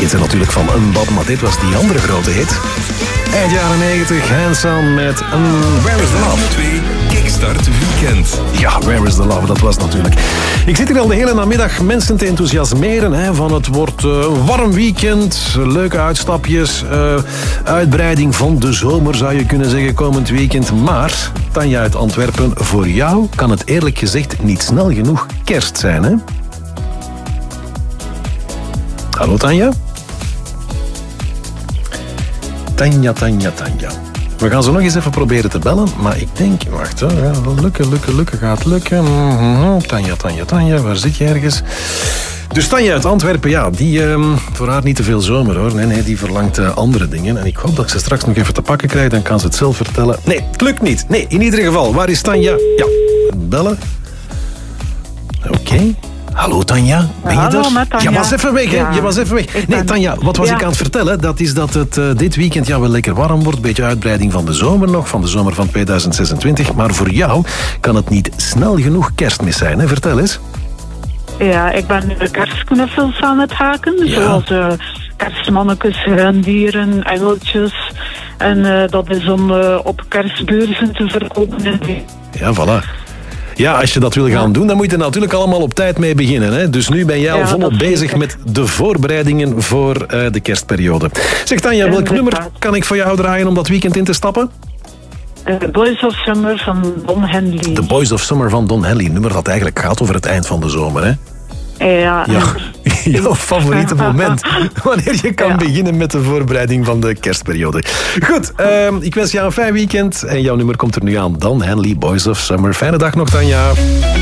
kent ze natuurlijk van Unbad, maar dit was die andere grote hit. Eind jaren 90, Hands-On met Where is the Love? 2 Kickstart Weekend. Ja, Where is the Love, dat was natuurlijk. Ik zit hier al de hele namiddag mensen te enthousiasmeren. Hè, van het wordt een warm weekend, leuke uitstapjes, uitbreiding van de zomer zou je kunnen zeggen komend weekend. Maar, Tanja uit Antwerpen, voor jou kan het eerlijk gezegd niet snel genoeg kerst zijn, hè? Hallo Tanja? Tanja. We gaan ze nog eens even proberen te bellen, maar ik denk... Wacht, hè. Ja, lukken, gaat lukken. Tanja, waar zit je ergens? Dus Tanja uit Antwerpen, ja, die... voor haar niet te veel zomer, hoor. Nee, die verlangt andere dingen. En ik hoop dat ik ze straks nog even te pakken krijg, dan kan ze het zelf vertellen. Nee, het lukt niet. Nee, in ieder geval, waar is Tanja? Ja, bellen. Oké. Hallo Tanja, ben je Hallo, er? met Tanja. Je was even weg, hè? Je was even weg. Nee, Tanja, wat was ik aan het vertellen? Dat is dat het dit weekend wel lekker warm wordt. Beetje uitbreiding van de zomer nog, van de zomer van 2026. Maar voor jou kan het niet snel genoeg Kerstmis zijn, hè? Vertel eens. Ja, ik ben nu de kerstknuffels aan het haken. Ja. Zoals kerstmannetjes, rendieren, engeltjes. En dat is om op kerstbeurzen te verkopen. Ja, voilà. Ja, als je dat wil gaan doen, dan moet je er natuurlijk allemaal op tijd mee beginnen. Hè? Dus nu ben jij al volop bezig met de voorbereidingen voor de kerstperiode. Zeg Tanja, welk nummer kan ik voor jou draaien om dat weekend in te stappen? Boys of Summer van Don Henley. The Boys of Summer van Don Henley. Nummer dat eigenlijk gaat over het eind van de zomer, hè? Ja. Jouw favoriete moment. Wanneer je kan beginnen met de voorbereiding van de kerstperiode. Goed, ik wens jou een fijn weekend. En jouw nummer komt er nu aan. Don Henley, Boys of Summer. Fijne dag nog, Tanja.